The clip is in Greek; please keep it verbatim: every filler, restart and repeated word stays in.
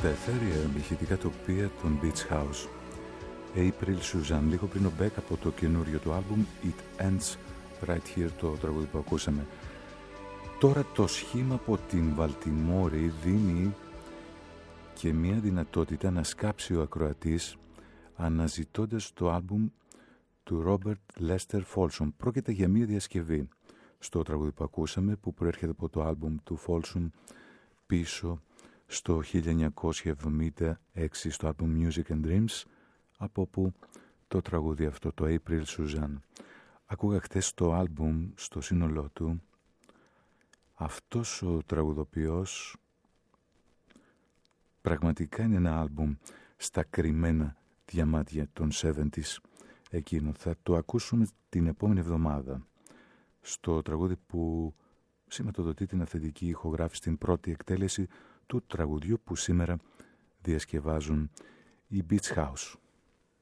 τα εθέρια ηχητικά τοπία των Beach House. April Suzanne, λίγο πριν ο Beck από το καινούριο του άλμπουμ It Ends Right Here, το τραγούδι που ακούσαμε. Τώρα το σχήμα από την Βαλτιμόρη δίνει και μια δυνατότητα να σκάψει ο ακροατής αναζητώντας το άλμπουμ του Robert Lester Folsom. Πρόκειται για μια διασκευή στο τραγούδι που ακούσαμε, που προέρχεται από το άλμπουμ του Folsom πίσω στο χίλια εννιακόσια εβδομήντα έξι, στο άλμπουμ Music and Dreams, από όπου το τραγούδι αυτό, το April Suzanne. Ακούγα χτες το άλμπουμ στο σύνολό του. Αυτός ο τραγουδοποιός πραγματικά είναι ένα άλμπουμ στα κρυμμένα διαμάτια των εβδομήντα εκείνο. Θα το ακούσουμε την επόμενη εβδομάδα στο τραγούδι που σηματοδοτεί την αυθεντική ηχογράφηση, στην πρώτη εκτέλεση του τραγουδιού που σήμερα διασκευάζουν οι Beach House.